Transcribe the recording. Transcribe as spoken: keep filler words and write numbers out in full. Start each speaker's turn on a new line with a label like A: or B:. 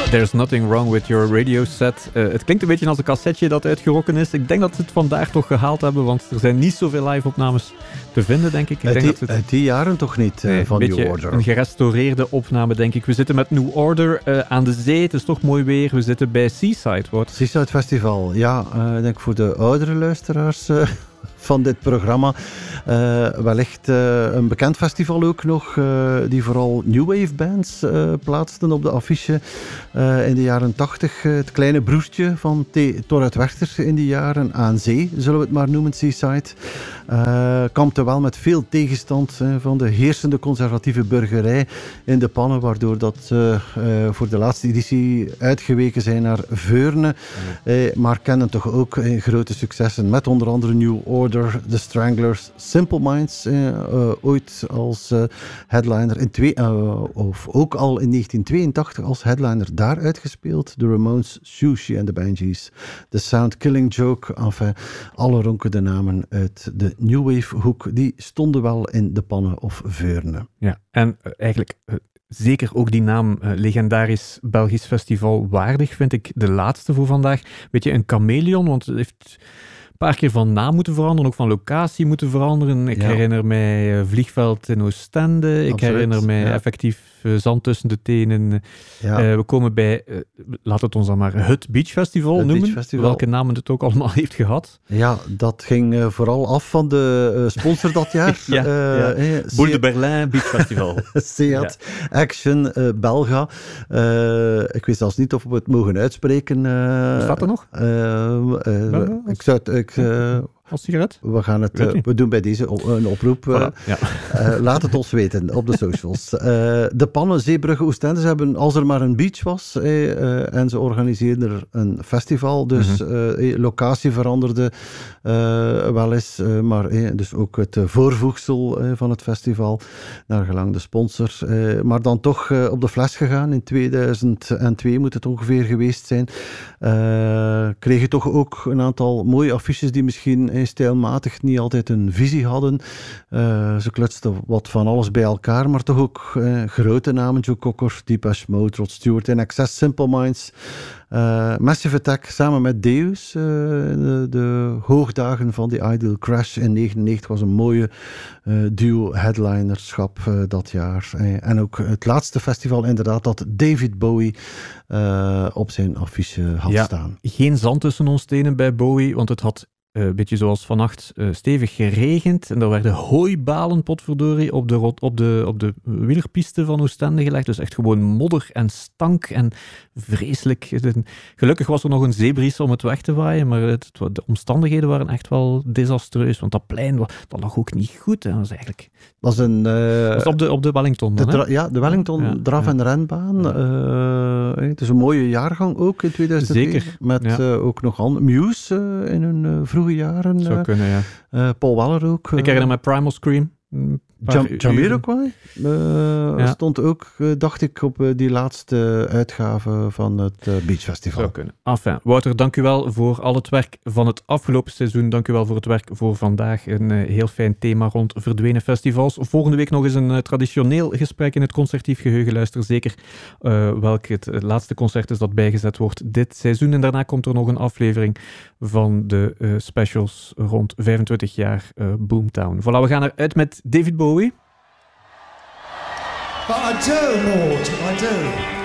A: There's Nothing Wrong With Your Radio Set. Uh, het klinkt een beetje als een cassetje dat uitgerokken is. Ik denk dat ze het vandaag toch gehaald hebben, want er zijn niet zoveel live-opnames te vinden, denk ik. ik
B: uit,
A: denk
B: die,
A: dat het...
B: uit die jaren toch niet, uh,
A: nee,
B: van
A: een
B: New
A: beetje
B: Order.
A: Een gerestaureerde opname, denk ik. We zitten met New Order uh, aan de zee. Het is toch mooi weer. We zitten bij Seaside. Wat?
B: Seaside Festival, ja. Uh, ik denk voor de oudere luisteraars... Uh... van dit programma. Uh, wellicht uh, een bekend festival ook nog, uh, die vooral new wave bands uh, plaatsten op de affiche uh, in de jaren tachtig. Uh, het kleine broertje van Torrit Werchter in die jaren, aan zee, zullen we het maar noemen, Seaside. Uh, kampte wel met veel tegenstand uh, van de heersende conservatieve burgerij in de pannen, waardoor dat uh, uh, voor de laatste editie uitgeweken zijn naar Veurne. Uh, maar kennen toch ook uh, grote successen met onder andere New Order, The Stranglers, Simple Minds, uh, uh, ooit als uh, headliner, in twee, uh, of ook al in negentien tweeëntachtig als headliner daar uitgespeeld. The Ramones, Sushi and the Banshees, The Sound Killing Joke, enfin, alle ronkende namen uit de New Wave hoek, die stonden wel in de pannen of Veurne.
A: Ja, en uh, eigenlijk... Uh... Zeker ook die naam, uh, legendarisch Belgisch festival waardig, vind ik de laatste voor vandaag. Weet je, een chameleon, want het heeft een paar keer van naam moeten veranderen, ook van locatie moeten veranderen. Ik ja. herinner mij uh, Vliegveld in Oostende, ik
B: Absoluut,
A: herinner mij ja. effectief uh, zand tussen de tenen. Ja. Uh, we komen bij, uh, laat het ons dan maar het Beach Festival
B: het
A: noemen,
B: Beach Festival.
A: Welke namen het ook allemaal heeft gehad.
B: Ja, dat ging uh, vooral af van de uh, sponsor dat jaar.
A: ja, uh, ja. Hey, Boel de Berlin Beach Festival.
B: Seat, ja. Action, uh, Belga. Uh, ik weet zelfs niet of we het mogen uitspreken. Uh,
A: Staat er nog?
B: Uh, uh, ik zou het... Ik, uh,
A: Als sigaret?
B: We gaan het, uh, we doen bij deze een oproep. Uh,
A: voilà, ja.
B: uh, laat het ons weten op de socials. Uh, de Pannen, Zeebrugge, Oostende, ze hebben, als er maar een beach was, eh, uh, en ze organiseerden er een festival, dus mm-hmm. uh, locatie veranderde uh, wel eens, uh, maar eh, dus ook het uh, voorvoegsel uh, van het festival, naar gelang de sponsor. Uh, maar dan toch uh, op de fles gegaan, in tweeduizend twee moet het ongeveer geweest zijn. Uh, kregen toch ook een aantal mooie affiches die misschien stijlmatig niet altijd een visie hadden. Uh, ze klutsten wat van alles bij elkaar, maar toch ook uh, grote namen. Joe Cocker, Depeche Mode, Rod Stewart, In Excess, Simple Minds, uh, Massive Attack samen met Deus. Uh, de, de hoogdagen van die Ideal Crash in negenennegentig was een mooie uh, duo-headlinerschap uh, dat jaar. Uh, en ook het laatste festival inderdaad dat David Bowie uh, op zijn affiche had
A: ja,
B: staan.
A: Geen zand tussen ons tenen bij Bowie, want het had een uh, beetje zoals vannacht uh, stevig geregend. En er werden hooibalen, potverdorie, op de, rot, op de, op de wielerpiste van Oostende gelegd. Dus echt gewoon modder en stank en vreselijk. Gelukkig was er nog een zeebries om het weg te waaien, maar het, de omstandigheden waren echt wel desastreus. Want dat plein, dat lag ook niet goed. Hè. Dat was eigenlijk...
B: was een... Uh,
A: was op, de, op de Wellington dan,
B: de dra- Ja, de Wellington ja, draf- ja. en renbaan. Ja. Uh, het is een mooie jaargang ook in tweeduizend twee.
A: Zeker.
B: Met ja. uh, ook nog andere Muse uh, in hun uh, vroege jaren.
A: Zou
B: uh,
A: kunnen, ja.
B: Uh, Paul Weller ook. Uh,
A: Ik herinner me Primal Scream.
B: Jam- Jamiroquai uh, ja. stond ook, uh, dacht ik, op uh, die laatste uitgave van het uh, Beach Festival.
A: Zou kunnen. Enfin, Wouter, dank u wel voor al het werk van het afgelopen seizoen. Dank u wel voor het werk voor vandaag. Een uh, heel fijn thema rond verdwenen festivals. Volgende week nog eens een uh, traditioneel gesprek in het concertief geheugen. Luister zeker uh, welk het, het laatste concert is dat bijgezet wordt dit seizoen. En daarna komt er nog een aflevering van de uh, specials rond vijfentwintig jaar uh, Boomtown. Voilà, we gaan eruit met David Bowie.
C: But I do, Maud, I do.